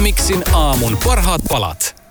Hitmixin aamun parhaat palat.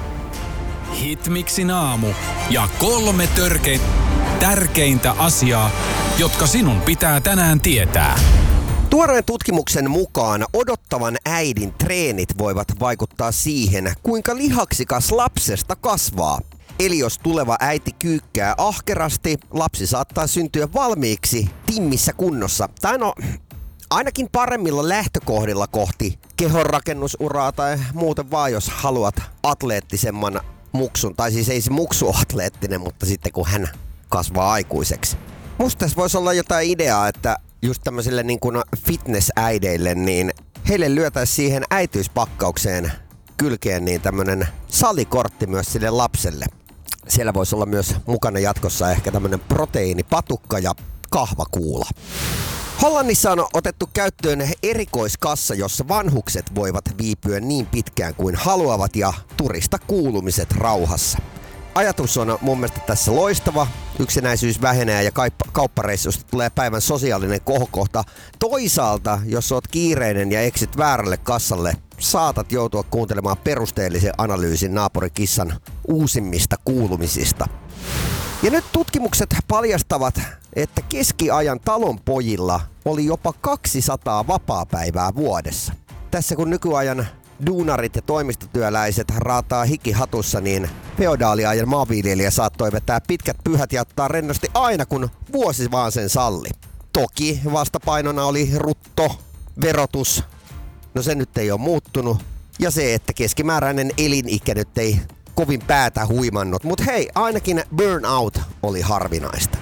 Hitmixin aamu ja 3 tärkeintä asiaa, jotka sinun pitää tänään tietää. Tuoreen tutkimuksen mukaan odottavan äidin treenit voivat vaikuttaa siihen, kuinka lihaksikas lapsesta kasvaa. Eli jos tuleva äiti kyykkää ahkerasti, lapsi saattaa syntyä valmiiksi timmissä kunnossa. Tai no, ainakin paremmilla lähtökohdilla kohti kehonrakennusuraa tai muuten vaan, jos haluat atleettisemman muksun. Tai siis ei se muksu atleettinen, mutta sitten kun hän kasvaa aikuiseksi. Musta tässä voisi olla jotain ideaa, että just tämmöisille niin kuin fitness-äideille, niin heille lyötäisiin siihen äitiyspakkaukseen kylkeen niin tämmönen salikortti myös sille lapselle. Siellä voisi olla myös mukana jatkossa ehkä tämmönen proteiinipatukka ja kahvakuula. Hollannissa on otettu käyttöön erikoiskassa, jossa vanhukset voivat viipyä niin pitkään kuin haluavat ja turista kuulumiset rauhassa. Ajatus on mun mielestä tässä loistava. Yksinäisyys vähenee ja kauppareissusta tulee päivän sosiaalinen kohokohta. Toisaalta, jos oot kiireinen ja eksyt väärälle kassalle, saatat joutua kuuntelemaan perusteellisen analyysin naapurikissan uusimmista kuulumisista. Ja nyt tutkimukset paljastavat, että keskiajan talonpojilla oli jopa 200 vapaapäivää vuodessa. Tässä kun nykyajan duunarit ja toimistotyöläiset raataa hikihatussa, niin feodaaliajan maanviljelijä saattoi vetää pitkät pyhät ja ottaa rennosti aina kun vuosi vaan sen salli. Toki vastapainona oli rutto, verotus, no se nyt ei ole muuttunut, ja se, että keskimääräinen elinikä nyt ei kovin päätä huimannut, mutta hei, ainakin burnout oli harvinaista.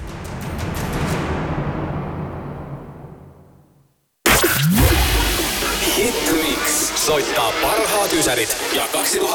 Hitmix soittaa parhaat ysärit ja 2000